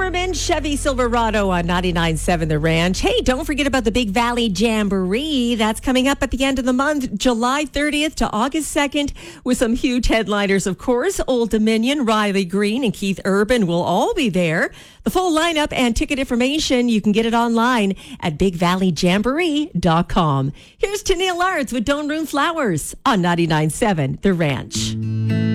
Zimmerman Chevy Silverado on 99.7 The Ranch. Hey, don't forget about the Big Valley Jamboree. That's coming up at the end of the month, July 30th to August 2nd, with some huge headliners, of course. Old Dominion, Riley Green, and Keith Urban will all be there. The full lineup and ticket information, you can get it online at BigValleyJamboree.com. Here's Tennille Arts with Don't Ruin Flowers on 99.7 The Ranch.